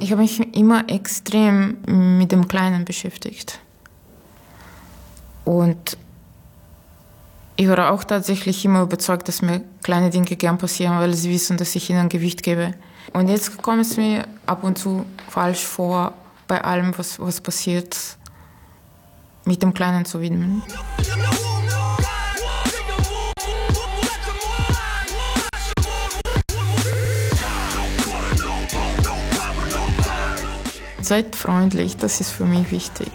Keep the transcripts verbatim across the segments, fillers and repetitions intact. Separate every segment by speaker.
Speaker 1: Ich habe mich immer extrem mit dem Kleinen beschäftigt. Und ich war auch tatsächlich immer überzeugt, dass mir kleine Dinge gern passieren, weil sie wissen, dass ich ihnen Gewicht gebe. Und jetzt kommt es mir ab und zu falsch vor, bei allem, was, was passiert, mit dem Kleinen zu widmen. Seid freundlich, das ist für mich wichtig.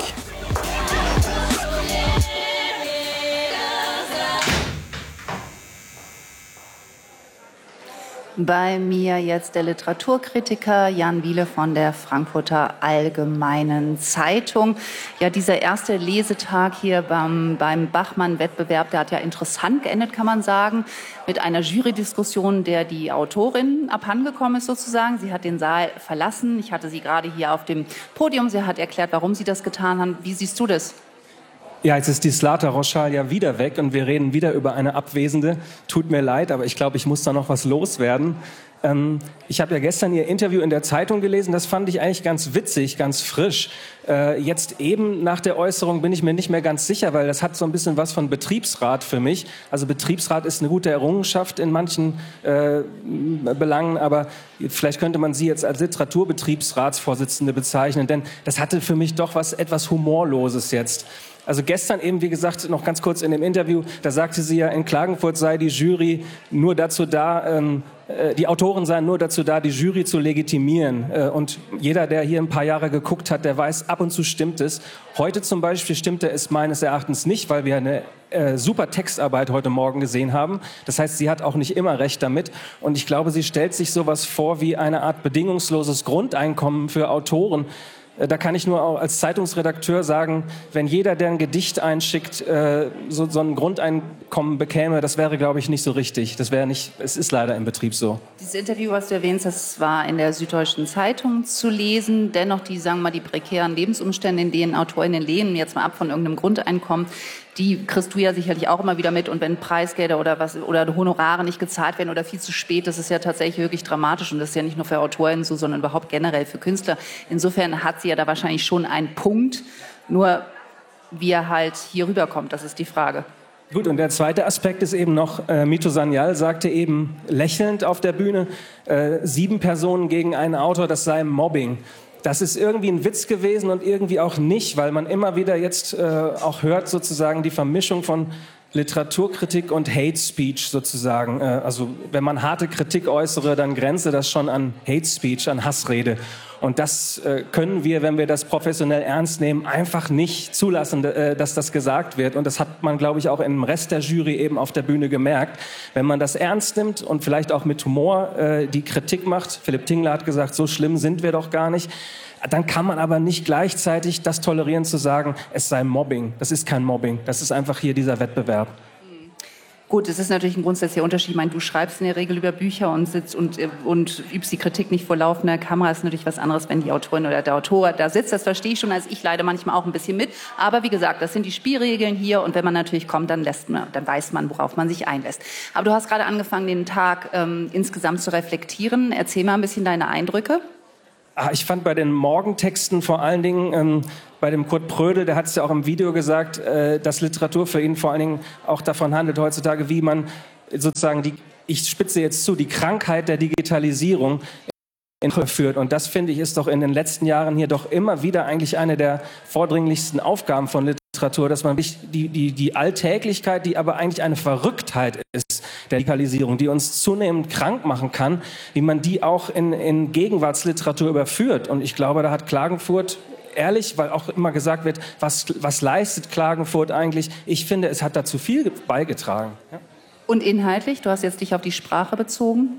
Speaker 2: Bei mir jetzt der Literaturkritiker Jan Wiele von der Frankfurter Allgemeinen Zeitung. Ja, dieser erste Lesetag hier beim, beim Bachmann-Wettbewerb, der hat ja interessant geendet, kann man sagen, mit einer Jury-Diskussion, der die Autorin abhandengekommen ist sozusagen. Sie hat den Saal verlassen. Ich hatte sie gerade hier auf dem Podium. Sie hat erklärt, warum sie das getan hat. Wie siehst du das?
Speaker 3: Ja, jetzt ist die Zlata Roschal ja wieder weg und wir reden wieder über eine Abwesende. Tut mir leid, aber ich glaube, ich muss da noch was loswerden. Ähm, ich habe ja gestern ihr Interview in der Zeitung gelesen, das fand ich eigentlich ganz witzig, ganz frisch. Äh, jetzt eben nach der Äußerung bin ich mir nicht mehr ganz sicher, weil das hat so ein bisschen was von Betriebsrat für mich. Also Betriebsrat ist eine gute Errungenschaft in manchen äh, Belangen, aber vielleicht könnte man sie jetzt als Literaturbetriebsratsvorsitzende bezeichnen, denn das hatte für mich doch was etwas Humorloses jetzt. Also gestern eben, wie gesagt, noch ganz kurz in dem Interview, da sagte sie ja, in Klagenfurt sei die Jury nur dazu da, ähm, äh, die Autoren seien nur dazu da, die Jury zu legitimieren. Äh, und jeder, der hier ein paar Jahre geguckt hat, der weiß, ab und zu stimmt es. Heute zum Beispiel stimmte es meines Erachtens nicht, weil wir eine äh, super Textarbeit heute Morgen gesehen haben. Das heißt, sie hat auch nicht immer recht damit. Und ich glaube, sie stellt sich sowas vor wie eine Art bedingungsloses Grundeinkommen für Autoren. Da kann ich nur auch als Zeitungsredakteur sagen, wenn jeder, der ein Gedicht einschickt, so, so ein Grundeinkommen bekäme, das wäre, glaube ich, nicht so richtig. Das wäre nicht, es ist leider im Betrieb so.
Speaker 2: Dieses Interview, was du erwähnst, das war in der Süddeutschen Zeitung zu lesen. Dennoch die, sagen wir mal, die prekären Lebensumstände, in denen AutorInnen leben, jetzt mal ab von irgendeinem Grundeinkommen, die kriegst du ja sicherlich auch immer wieder mit. Und wenn Preisgelder oder was oder Honorare nicht gezahlt werden oder viel zu spät, das ist ja tatsächlich wirklich dramatisch. Und das ist ja nicht nur für AutorInnen so, sondern überhaupt generell für Künstler. Insofern hat sie ja da wahrscheinlich schon einen Punkt. Nur wie er halt hier rüberkommt, das ist die Frage.
Speaker 3: Gut, und der zweite Aspekt ist eben noch, äh, Mito Sanyal sagte eben lächelnd auf der Bühne, äh, sieben Personen gegen einen Autor, das sei Mobbing. Das ist irgendwie ein Witz gewesen und irgendwie auch nicht, weil man immer wieder jetzt äh, auch hört sozusagen die Vermischung von Literaturkritik und Hate Speech sozusagen. Äh, also wenn man harte Kritik äußere, dann grenze das schon an Hate Speech, an Hassrede. Und das äh, können wir, wenn wir das professionell ernst nehmen, einfach nicht zulassen, äh, dass das gesagt wird. Und das hat man, glaube ich, auch im Rest der Jury eben auf der Bühne gemerkt. Wenn man das ernst nimmt und vielleicht auch mit Humor äh, die Kritik macht, Philipp Tingler hat gesagt, so schlimm sind wir doch gar nicht, dann kann man aber nicht gleichzeitig das tolerieren zu sagen, es sei Mobbing. Das ist kein Mobbing, das ist einfach hier dieser Wettbewerb.
Speaker 2: Gut, es ist natürlich ein grundsätzlicher Unterschied. Ich meine, du schreibst in der Regel über Bücher und sitzt und, und übst die Kritik nicht vor laufender Kamera. Das ist natürlich was anderes, wenn die Autorin oder der Autor da sitzt. Das verstehe ich schon. Also ich leide manchmal auch ein bisschen mit. Aber wie gesagt, das sind die Spielregeln hier. Und wenn man natürlich kommt, dann lässt man, dann weiß man, worauf man sich einlässt. Aber du hast gerade angefangen, den Tag ähm, insgesamt zu reflektieren. Erzähl mal ein bisschen deine Eindrücke.
Speaker 3: Ah, ich fand bei den Morgentexten vor allen Dingen, ähm, bei dem Kurt Prödel, der hat es ja auch im Video gesagt, äh, dass Literatur für ihn vor allen Dingen auch davon handelt heutzutage, wie man sozusagen die, ich spitze jetzt zu, die Krankheit der Digitalisierung führt. Und das, finde ich, ist doch in den letzten Jahren hier doch immer wieder eigentlich eine der vordringlichsten Aufgaben von Literatur, dass man die, die, die Alltäglichkeit, die aber eigentlich eine Verrücktheit ist, der Digitalisierung, die uns zunehmend krank machen kann, wie man die auch in, in Gegenwartsliteratur überführt. Und ich glaube, da hat Klagenfurt, ehrlich, weil auch immer gesagt wird, was, was leistet Klagenfurt eigentlich? Ich finde, es hat dazu viel beigetragen. Ja.
Speaker 2: Und inhaltlich? Du hast jetzt dich auf die Sprache bezogen.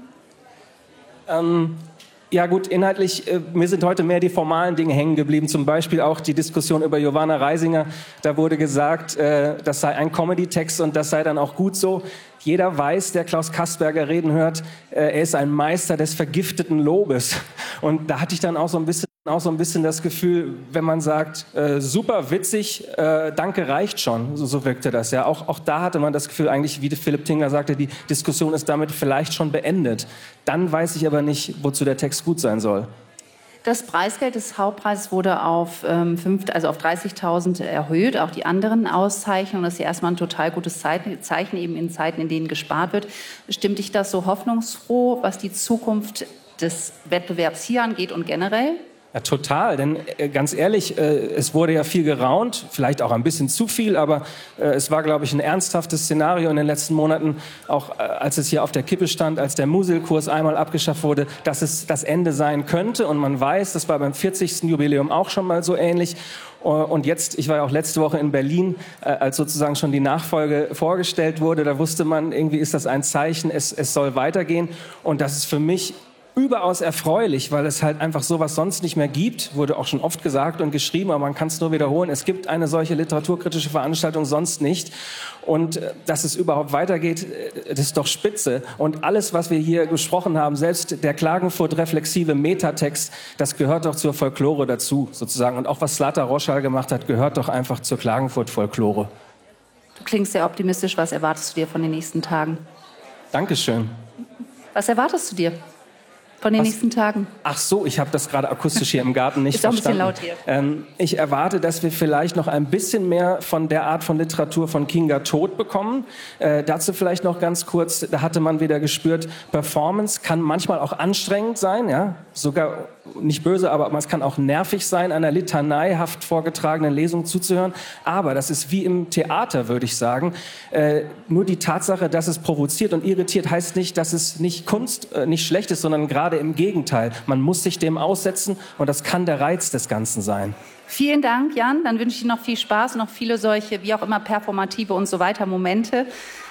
Speaker 3: Ähm, Ja gut, inhaltlich, äh, mir sind heute mehr die formalen Dinge hängen geblieben, zum Beispiel auch die Diskussion über Giovanna Reisinger. Da wurde gesagt, äh, das sei ein Comedy-Text und das sei dann auch gut so. Jeder weiß, der Klaus Kasperger reden hört, äh, er ist ein Meister des vergifteten Lobes. Und da hatte ich dann auch so ein bisschen, auch so ein bisschen das Gefühl, wenn man sagt, äh, super witzig, äh, danke, reicht schon. So, so wirkte das ja. Auch, auch da hatte man das Gefühl, eigentlich, wie Philipp Tingler sagte, die Diskussion ist damit vielleicht schon beendet. Dann weiß ich aber nicht, wozu der Text gut sein soll.
Speaker 2: Das Preisgeld des Hauptpreises wurde auf, ähm, fünf, also auf dreißigtausend erhöht. Auch die anderen Auszeichnungen, das ist ja erstmal ein total gutes Zeichen, eben in Zeiten, in denen gespart wird. Stimmt dich das so hoffnungsfroh, was die Zukunft des Wettbewerbs hier angeht und generell?
Speaker 3: Ja, total, denn äh, ganz ehrlich, äh, es wurde ja viel geraunt, vielleicht auch ein bisschen zu viel, aber äh, es war, glaube ich, ein ernsthaftes Szenario in den letzten Monaten, auch äh, als es hier auf der Kippe stand, als der Musil-Kurs einmal abgeschafft wurde, dass es das Ende sein könnte. Und man weiß, das war beim vierzigsten Jubiläum auch schon mal so ähnlich. Und jetzt, ich war ja auch letzte Woche in Berlin, äh, als sozusagen schon die Nachfolge vorgestellt wurde, da wusste man, irgendwie ist das ein Zeichen, es, es soll weitergehen. Und das ist für mich überaus erfreulich, weil es halt einfach sowas sonst nicht mehr gibt, wurde auch schon oft gesagt und geschrieben, aber man kann es nur wiederholen. Es gibt eine solche literaturkritische Veranstaltung sonst nicht. Und äh, dass es überhaupt weitergeht, äh, das ist doch spitze. Und alles, was wir hier gesprochen haben, selbst der Klagenfurt-reflexive Metatext, das gehört doch zur Folklore dazu, sozusagen. Und auch was Zlata Roschal gemacht hat, gehört doch einfach zur Klagenfurt-Folklore.
Speaker 2: Du klingst sehr optimistisch. Was erwartest du dir von den nächsten Tagen?
Speaker 3: Dankeschön.
Speaker 2: Was erwartest du dir von den
Speaker 3: Was?
Speaker 2: nächsten Tagen?
Speaker 3: Ach so, ich habe das gerade akustisch hier im Garten nicht
Speaker 2: Ist auch ein bisschen
Speaker 3: verstanden.
Speaker 2: laut hier.
Speaker 3: Ähm, ich erwarte, dass wir vielleicht noch ein bisschen mehr von der Art von Literatur von Kinga Todt bekommen. Äh, dazu vielleicht noch ganz kurz, da hatte man wieder gespürt, Performance kann manchmal auch anstrengend sein, ja, sogar nicht böse, aber es kann auch nervig sein, einer litaneihaft vorgetragenen Lesung zuzuhören. Aber das ist wie im Theater, würde ich sagen. Äh, nur die Tatsache, dass es provoziert und irritiert, heißt nicht, dass es nicht Kunst, äh, nicht schlecht ist, sondern gerade im Gegenteil. Man muss sich dem aussetzen und das kann der Reiz des Ganzen sein.
Speaker 2: Vielen Dank, Jan. Dann wünsche ich Ihnen noch viel Spaß und noch viele solche, wie auch immer, performative und so weiter Momente.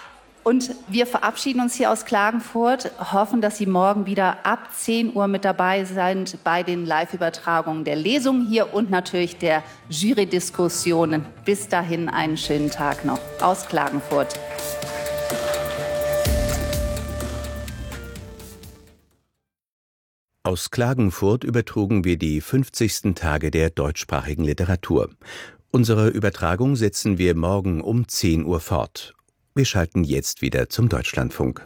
Speaker 2: Und wir verabschieden uns hier aus Klagenfurt, hoffen, dass Sie morgen wieder ab zehn Uhr mit dabei sind bei den Live-Übertragungen der Lesung hier und natürlich der Jury-Diskussionen. Bis dahin einen schönen Tag noch aus Klagenfurt.
Speaker 4: Aus Klagenfurt übertrugen wir die fünfzigsten Tage der deutschsprachigen Literatur. Unsere Übertragung setzen wir morgen um zehn Uhr fort. Wir schalten jetzt wieder zum Deutschlandfunk.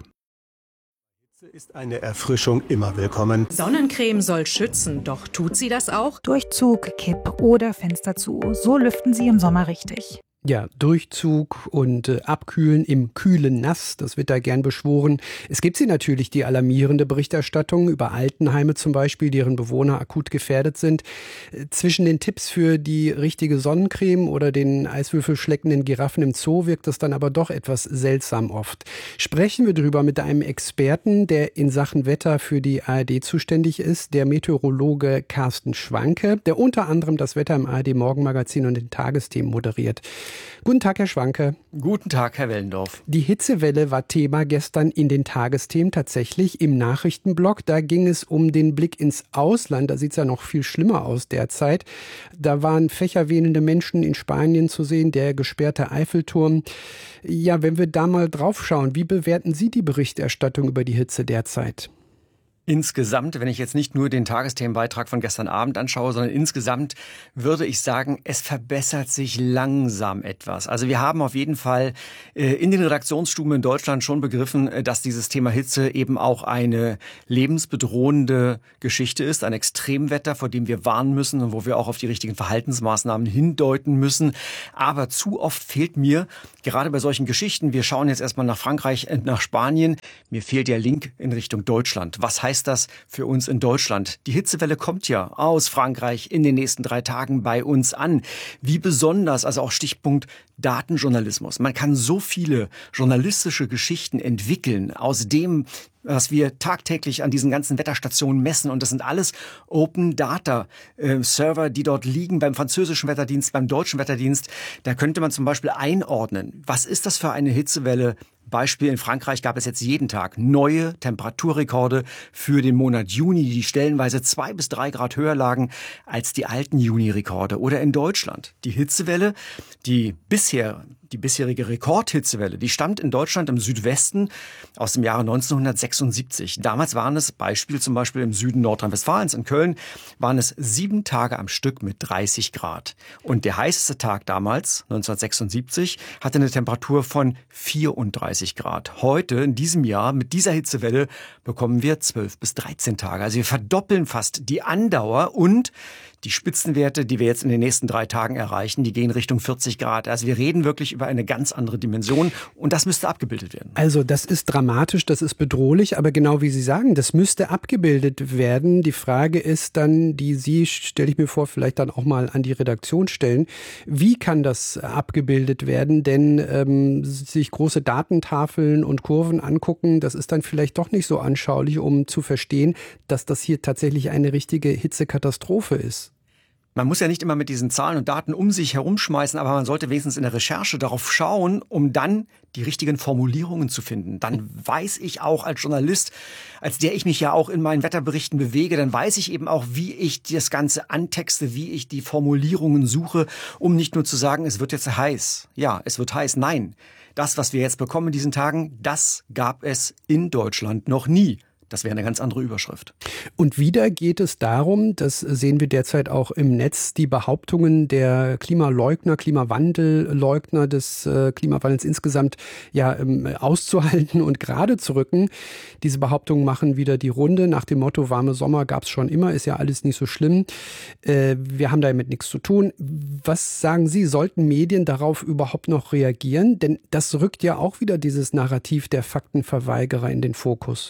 Speaker 5: Ist eine Erfrischung immer willkommen.
Speaker 6: Sonnencreme soll schützen, doch tut sie das auch?
Speaker 7: Durchzug, Kipp oder Fenster zu. So lüften Sie im Sommer richtig.
Speaker 8: Ja, Durchzug und äh, Abkühlen im kühlen Nass, das wird da gern beschworen. Es gibt sie natürlich, die alarmierende Berichterstattung über Altenheime zum Beispiel, deren Bewohner akut gefährdet sind. Äh, zwischen den Tipps für die richtige Sonnencreme oder den eiswürfelschleckenden Giraffen im Zoo wirkt das dann aber doch etwas seltsam oft. Sprechen wir drüber mit einem Experten, der in Sachen Wetter für die A R D zuständig ist, der Meteorologe Carsten Schwanke, der unter anderem das Wetter im A R D-Morgenmagazin und den Tagesthemen moderiert. Guten Tag, Herr Schwanke.
Speaker 9: Guten Tag, Herr Wellendorf.
Speaker 8: Die Hitzewelle war Thema gestern in den Tagesthemen, tatsächlich im Nachrichtenblock. Da ging es um den Blick ins Ausland. Da sieht es ja noch viel schlimmer aus derzeit. Da waren fächerwehnende Menschen in Spanien zu sehen, der gesperrte Eiffelturm. Ja, wenn wir da mal drauf schauen, wie bewerten Sie die Berichterstattung über die Hitze derzeit?
Speaker 9: Insgesamt, wenn ich jetzt nicht nur den Tagesthemenbeitrag von gestern Abend anschaue, sondern insgesamt würde ich sagen, es verbessert sich langsam etwas. Also wir haben auf jeden Fall äh, in den Redaktionsstuben in Deutschland schon begriffen, äh, dass dieses Thema Hitze eben auch eine lebensbedrohende Geschichte ist, ein Extremwetter, vor dem wir warnen müssen und wo wir auch auf die richtigen Verhaltensmaßnahmen hindeuten müssen. Aber zu oft fehlt mir, gerade bei solchen Geschichten, wir schauen jetzt erstmal nach Frankreich und nach Spanien, mir fehlt der Link in Richtung Deutschland. Was heißt das für uns in Deutschland? Die Hitzewelle kommt ja aus Frankreich in den nächsten drei Tagen bei uns an. Wie besonders, also auch Stichpunkt Datenjournalismus. Man kann so viele journalistische Geschichten entwickeln aus dem, was wir tagtäglich an diesen ganzen Wetterstationen messen. Und das sind alles Open-Data-Server, die dort liegen beim französischen Wetterdienst, beim deutschen Wetterdienst. Da könnte man zum Beispiel einordnen, was ist das für eine Hitzewelle? Beispiel, in Frankreich gab es jetzt jeden Tag neue Temperaturrekorde für den Monat Juni, die stellenweise zwei bis drei Grad höher lagen als die alten Juni-Rekorde. Oder in Deutschland die Hitzewelle, die bisher Die bisherige Rekordhitzewelle, die stammt in Deutschland im Südwesten aus dem Jahre neunzehnhundertsechsundsiebzig. Damals waren es, Beispiel zum Beispiel im Süden Nordrhein-Westfalens, in Köln, waren es sieben Tage am Stück mit dreißig Grad. Und der heißeste Tag damals, neunzehnhundertsechsundsiebzig, hatte eine Temperatur von vierunddreißig Grad. Heute, in diesem Jahr, mit dieser Hitzewelle, bekommen wir zwölf bis dreizehn Tage. Also wir verdoppeln fast die Andauer und die Spitzenwerte, die wir jetzt in den nächsten drei Tagen erreichen, die gehen Richtung vierzig Grad. Also wir reden wirklich über eine ganz andere Dimension und das müsste abgebildet werden.
Speaker 8: Also das ist dramatisch, das ist bedrohlich, aber genau wie Sie sagen, das müsste abgebildet werden. Die Frage ist dann, die Sie, stelle ich mir vor, vielleicht dann auch mal an die Redaktion stellen. Wie kann das abgebildet werden? Denn ähm, sich große Datentafeln und Kurven angucken, das ist dann vielleicht doch nicht so anschaulich, um zu verstehen, dass das hier tatsächlich eine richtige Hitzekatastrophe ist.
Speaker 9: Man muss ja nicht immer mit diesen Zahlen und Daten um sich herumschmeißen, aber man sollte wenigstens in der Recherche darauf schauen, um dann die richtigen Formulierungen zu finden. Dann weiß ich auch als Journalist, als der ich mich ja auch in meinen Wetterberichten bewege, dann weiß ich eben auch, wie ich das Ganze antexte, wie ich die Formulierungen suche, um nicht nur zu sagen, es wird jetzt heiß. Ja, es wird heiß. Nein, das, was wir jetzt bekommen in diesen Tagen, das gab es in Deutschland noch nie. Das wäre eine ganz andere Überschrift.
Speaker 8: Und wieder geht es darum, das sehen wir derzeit auch im Netz, die Behauptungen der Klimaleugner, Klimawandelleugner des äh, Klimawandels insgesamt ja ähm, auszuhalten und gerade zu rücken. Diese Behauptungen machen wieder die Runde nach dem Motto, warme Sommer gab es schon immer, ist ja alles nicht so schlimm. Äh, wir haben damit nichts zu tun. Was sagen Sie, sollten Medien darauf überhaupt noch reagieren? Denn das rückt ja auch wieder dieses Narrativ der Faktenverweigerer in den Fokus.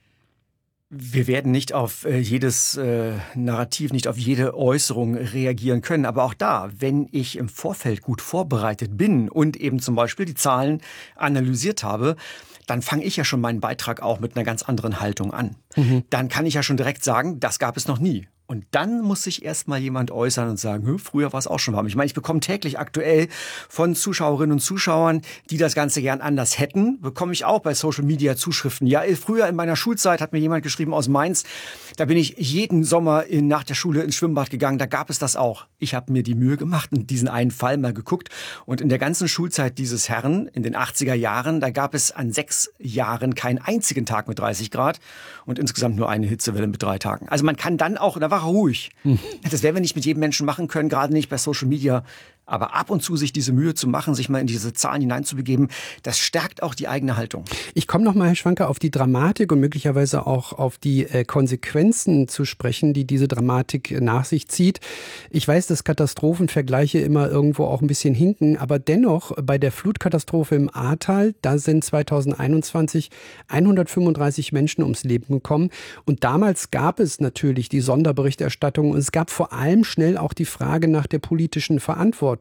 Speaker 9: Wir werden nicht auf äh, jedes äh, Narrativ, nicht auf jede Äußerung reagieren können. Aber auch da, wenn ich im Vorfeld gut vorbereitet bin und eben zum Beispiel die Zahlen analysiert habe, dann fange ich ja schon meinen Beitrag auch mit einer ganz anderen Haltung an. Mhm. Dann kann ich ja schon direkt sagen, das gab es noch nie. Und dann muss sich erst mal jemand äußern und sagen, früher war es auch schon warm. Ich meine, ich bekomme täglich aktuell von Zuschauerinnen und Zuschauern, die das Ganze gern anders hätten, bekomme ich auch bei Social Media Zuschriften. Ja, früher in meiner Schulzeit hat mir jemand geschrieben aus Mainz, da bin ich jeden Sommer in, nach der Schule ins Schwimmbad gegangen, da gab es das auch. Ich habe mir die Mühe gemacht und diesen einen Fall mal geguckt. Und in der ganzen Schulzeit dieses Herrn, in den achtziger Jahren, da gab es an sechs Jahren keinen einzigen Tag mit dreißig Grad und insgesamt nur eine Hitzewelle mit drei Tagen. Also man kann dann auch, da war er ruhig. Hm. Das werden wir nicht mit jedem Menschen machen können, gerade nicht bei Social Media. Aber ab und zu sich diese Mühe zu machen, sich mal in diese Zahlen hineinzubegeben, das stärkt auch die eigene Haltung.
Speaker 8: Ich komme noch mal, Herr Schwanke, auf die Dramatik und möglicherweise auch auf die äh, Konsequenzen zu sprechen, die diese Dramatik nach sich zieht. Ich weiß, dass Katastrophenvergleiche immer irgendwo auch ein bisschen hinken, aber dennoch bei der Flutkatastrophe im Ahrtal, da sind zweitausendeinundzwanzig hundertfünfunddreißig Menschen ums Leben gekommen. Und damals gab es natürlich die Sonderberichterstattung und es gab vor allem schnell auch die Frage nach der politischen Verantwortung.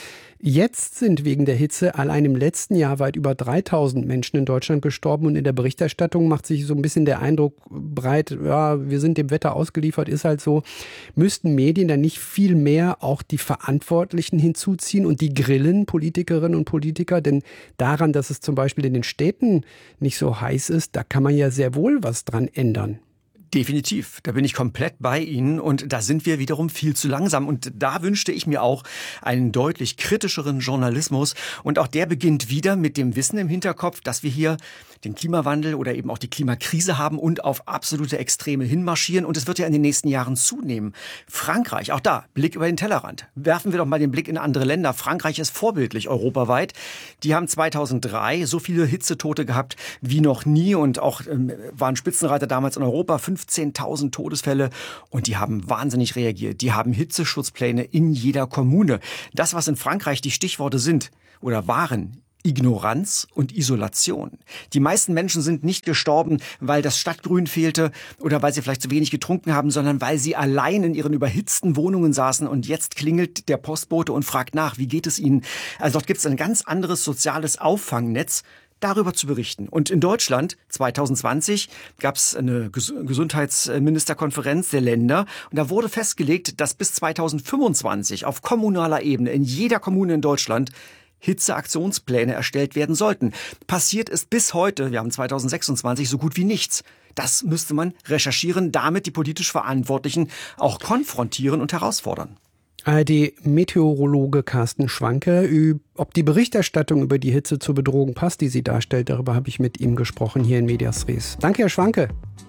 Speaker 8: Jetzt sind wegen der Hitze allein im letzten Jahr weit über dreitausend Menschen in Deutschland gestorben und in der Berichterstattung macht sich so ein bisschen der Eindruck breit, ja, wir sind dem Wetter ausgeliefert, ist halt so. Müssten Medien dann nicht viel mehr auch die Verantwortlichen hinzuziehen und die grillen, Politikerinnen und Politiker? Denn daran, dass es zum Beispiel in den Städten nicht so heiß ist, da kann man ja sehr wohl was dran ändern.
Speaker 9: Definitiv, da bin ich komplett bei Ihnen und da sind wir wiederum viel zu langsam und da wünschte ich mir auch einen deutlich kritischeren Journalismus und auch der beginnt wieder mit dem Wissen im Hinterkopf, dass wir hier den Klimawandel oder eben auch die Klimakrise haben und auf absolute Extreme hinmarschieren und es wird ja in den nächsten Jahren zunehmen. Frankreich, auch da, Blick über den Tellerrand. Werfen wir doch mal den Blick in andere Länder. Frankreich ist vorbildlich europaweit. Die haben zweitausenddrei so viele Hitzetote gehabt wie noch nie und auch ähm, waren Spitzenreiter damals in Europa, fünfzehntausend Todesfälle und die haben wahnsinnig reagiert. Die haben Hitzeschutzpläne in jeder Kommune. Das, was in Frankreich die Stichworte sind oder waren, Ignoranz und Isolation. Die meisten Menschen sind nicht gestorben, weil das Stadtgrün fehlte oder weil sie vielleicht zu wenig getrunken haben, sondern weil sie allein in ihren überhitzten Wohnungen saßen und jetzt klingelt der Postbote und fragt nach, wie geht es ihnen? Also dort gibt es ein ganz anderes soziales Auffangnetz, darüber zu berichten. Und in Deutschland zweitausendzwanzig gab es eine Gesundheitsministerkonferenz der Länder und da wurde festgelegt, dass bis zweitausendfünfundzwanzig auf kommunaler Ebene in jeder Kommune in Deutschland Hitzeaktionspläne erstellt werden sollten. Passiert ist bis heute, wir haben zweitausendsechsundzwanzig, so gut wie nichts. Das müsste man recherchieren, damit die politisch Verantwortlichen auch konfrontieren und herausfordern.
Speaker 8: A R D-Meteorologe Carsten Schwanke. Ob die Berichterstattung über die Hitze zur Bedrohung passt, die sie darstellt, darüber habe ich mit ihm gesprochen hier in Medias Res. Danke, Herr Schwanke.